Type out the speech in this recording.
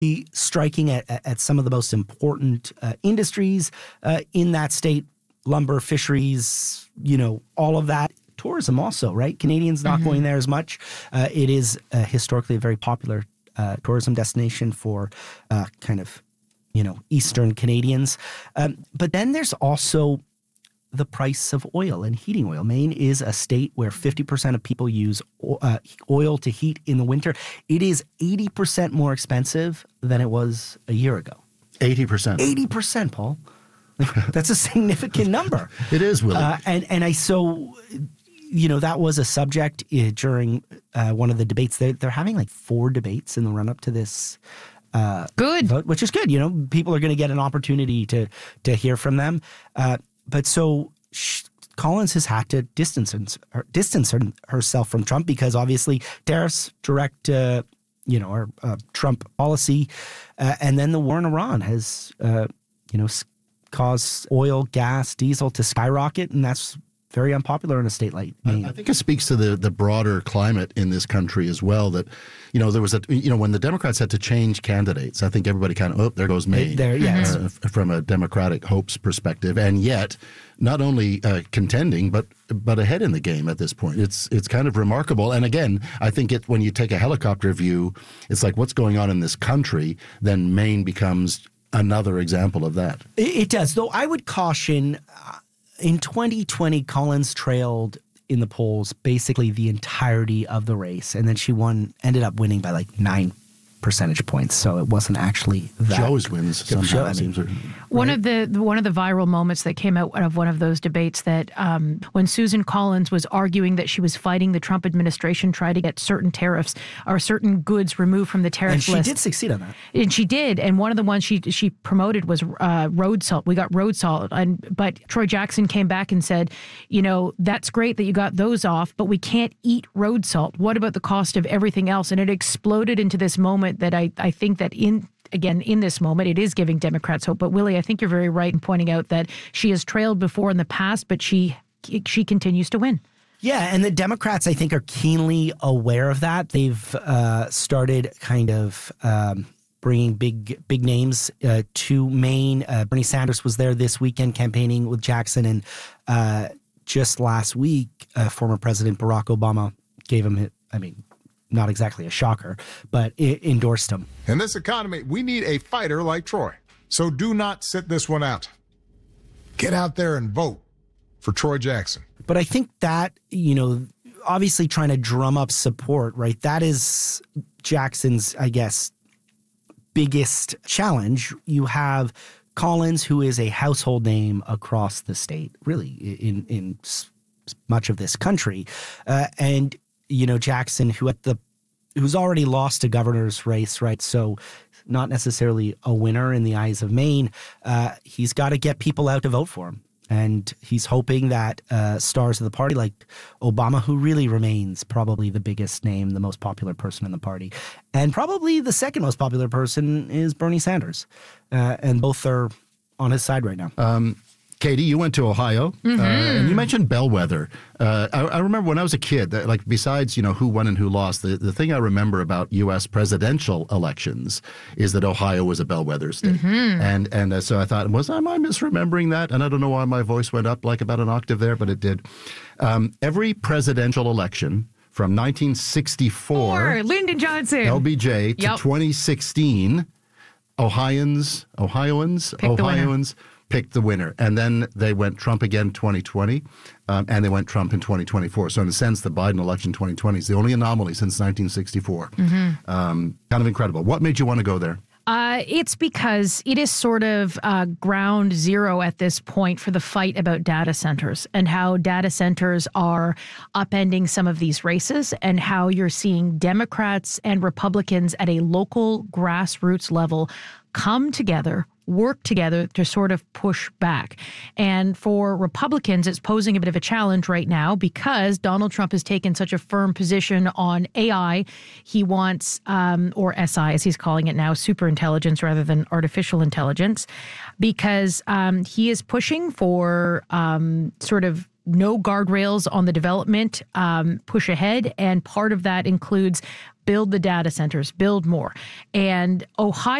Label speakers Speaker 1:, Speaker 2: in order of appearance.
Speaker 1: be striking at some of the most important industries in that state, lumber, fisheries, all of that. Tourism also, right? Canadians not going there as much. It is historically a very popular tourism destination for Eastern Canadians. But then there's also the price of oil and heating oil. Maine is a state where 50% of people use oil to heat in the winter. It is 80% more expensive than it was a year ago.
Speaker 2: 80%?
Speaker 1: 80%, Paul. That's a significant number.
Speaker 2: It is, Willie.
Speaker 1: That was a subject during one of the debates. They're having like 4 debates in the run-up to this
Speaker 3: good
Speaker 1: vote, which is good. People are going to get an opportunity to hear from them. But Collins has had to distance herself from Trump because obviously tariffs direct, are Trump policy. And then the war in Iran has, caused oil, gas, diesel to skyrocket. And that's very unpopular in a state like Maine.
Speaker 2: I think it speaks to the broader climate in this country as well that, there was when the Democrats had to change candidates, I think everybody kind of, there goes Maine. From a Democratic hopes perspective. And yet, not only contending, but ahead in the game at this point. It's kind of remarkable. And again, I think when you take a helicopter view, it's like what's going on in this country, then Maine becomes another example of that.
Speaker 1: It does, though I would caution... In 2020, Collins trailed in the polls basically the entirety of the race, and then she ended up winning by like 9 percentage points. So it wasn't actually that.
Speaker 2: She always wins somehow.
Speaker 3: One of the viral moments that came out of one of those debates that when Susan Collins was arguing that she was fighting the Trump administration, try to get certain tariffs or certain goods removed from the tariff list.
Speaker 1: And she did succeed on that.
Speaker 3: And she did. And one of the ones she promoted was road salt. We got road salt. But Troy Jackson came back and said, that's great that you got those off, but we can't eat road salt. What about the cost of everything else? And it exploded into this moment that I think that in this moment, it is giving Democrats hope. But Willie, I think you're very right in pointing out that she has trailed before in the past, but she continues to win.
Speaker 1: Yeah, and the Democrats, I think, are keenly aware of that. They've started kind of bringing big names to Maine. Bernie Sanders was there this weekend campaigning with Jackson, and just last week, former President Barack Obama gave him, not exactly a shocker, but it endorsed him.
Speaker 4: In this economy, we need a fighter like Troy. So do not sit this one out. Get out there and vote for Troy Jackson.
Speaker 1: But I think that, obviously trying to drum up support, right? That is Jackson's, I guess, biggest challenge. You have Collins, who is a household name across the state, really, in much of this country. And Jackson, who's already lost a governor's race, right? So not necessarily a winner in the eyes of Maine. He's got to get people out to vote for him. And he's hoping that stars of the party like Obama, who really remains probably the biggest name, the most popular person in the party, and probably the second most popular person is Bernie Sanders. And both are on his side right now.
Speaker 2: Katie, you went to Ohio, and you mentioned bellwether. I remember when I was a kid, besides, who won and who lost, the thing I remember about U.S. presidential elections is that Ohio was a bellwether state. And so I thought, am I misremembering that? And I don't know why my voice went up like about an octave there, but it did. Every presidential election from 1964,
Speaker 3: Lyndon Johnson,
Speaker 2: LBJ, to 2016, Ohioans picked the winner. And then they went Trump again 2020, and they went Trump in 2024. So in a sense, the Biden election 2020 is the only anomaly since 1964. Kind of incredible. What made you want to go there?
Speaker 3: It's because it is sort of ground zero at this point for the fight about data centers and how data centers are upending some of these races and how you're seeing Democrats and Republicans at a local grassroots level come together, work together to sort of push back. And for Republicans, it's posing a bit of a challenge right now because Donald Trump has taken such a firm position on AI. He wants, or SI as he's calling it now, superintelligence rather than artificial intelligence, because he is pushing for sort of no guardrails on the development, push ahead. And part of that includes build the data centers, build more. And Ohio